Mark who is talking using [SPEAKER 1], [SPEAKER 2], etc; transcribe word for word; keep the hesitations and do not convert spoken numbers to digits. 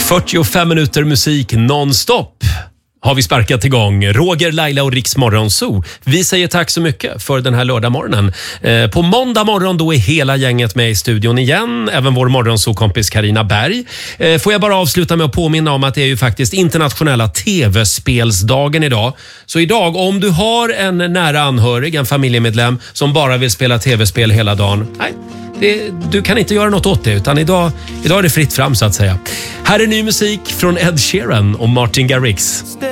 [SPEAKER 1] fyrtiofem minuter musik nonstop har vi sparkat igång. Roger, Laila och Riks Morgonzoo. Vi säger tack så mycket för den här lördagmorgonen. Eh, på måndag morgon då är hela gänget med i studion igen. Även vår Morgonzoo-kompis Carina Berg. Eh, får jag bara avsluta med att påminna om att det är ju faktiskt internationella tv-spelsdagen idag. Så idag, om du har en nära anhörig, en familjemedlem som bara vill spela tv-spel hela dagen. Nej. Det, du kan inte göra något åt det, utan idag, idag är det fritt fram så att säga. Här är ny musik från Ed Sheeran och Martin Garrix.